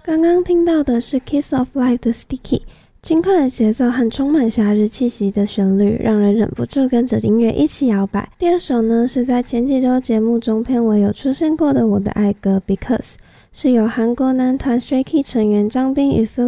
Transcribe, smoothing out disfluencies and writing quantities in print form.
刚刚听到的是 Kiss of Life 的 Sticky， 轻快的节奏和充满夏日气息的旋律，让人忍不住跟着音乐一起摇摆。第二首呢，是在前几周节目中片尾有出现过的我的爱歌 Because， 是由韩国男团 Stray Kids 成员张彬与